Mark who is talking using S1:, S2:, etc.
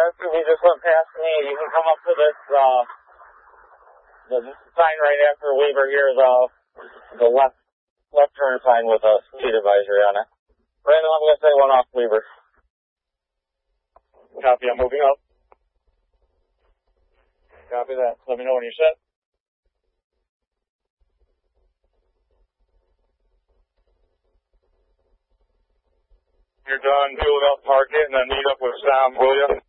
S1: after we just went past me, you can come up to this, the sign right after Weaver here, the left turn sign with a speed advisory on it. Brandon, I'm going to say one off Weaver.
S2: Copy, I'm moving up. Copy that. Let me know when you're set. You're done, fuel it up, park it, and then meet up with Sam, will you?